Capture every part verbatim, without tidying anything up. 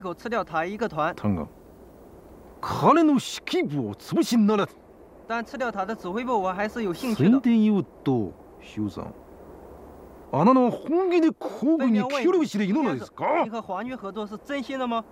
狗吃掉他一个团。 唐刚，彼の指揮部を潰しにならず。 但吃掉他的指揮部，我还是有兴趣的。 それで言うと、ヒューさん、あなたは本気で皇軍に協力しているのですか？ 你和皇军合作是真心的吗？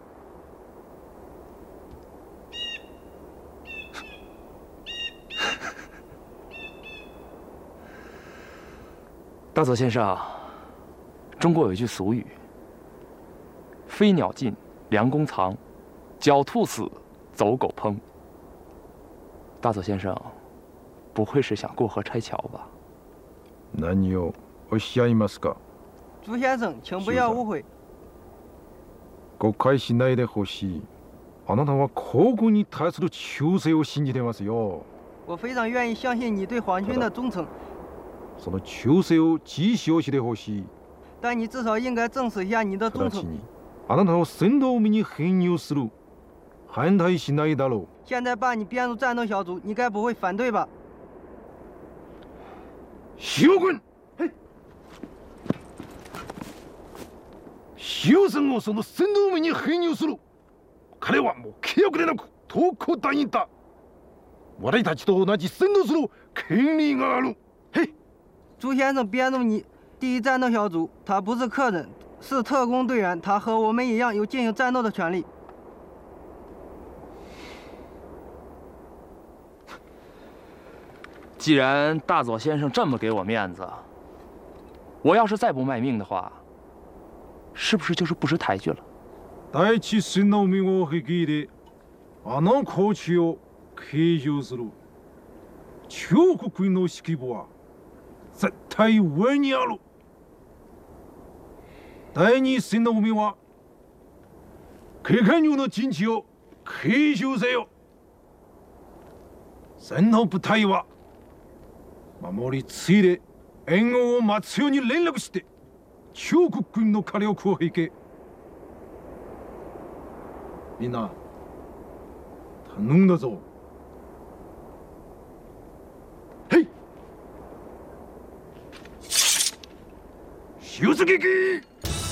大佐先生，中国有一句俗语：“飞鸟尽，良弓藏；狡兔死，走狗烹。”大佐先生，不会是想过河拆桥吧？ 何をおっしゃいますか？ 朱先生，请不要误会。 誤解しないでほしい。あなたは皇軍に対する忠誠を信じてますよ。 我非常愿意相信你对皇军的忠诚。 その忠誠を実証してほしい。 但你至少应该证实一下你的忠诚。 あなたを戦闘民に編入する。反対しないだろう。 现在把你编入战斗小组，你该不会反对吧？ 将軍。塩さんをその戦闘民に編入する。彼はもう契約でなく特攻隊員だ。私たちと同じ戦闘する権利がある。嘿， 朱先生编入你第一战斗小组，他不是客人，是特工队员，他和我们一样有进行战斗的权利。 既然大佐先生这么给我面子，我要是再不卖命的话，是不是就是不识抬举了？ 第一戦の海を率いて、あの高地を継承する中国軍の指揮部は絶対上にある。第二戦の海は警官僚の陣地を継承せよ。戦の部隊は守り継いで援護を待つように連絡して、中国軍の火力を引け。みんな頼んだぞ。へい、出撃！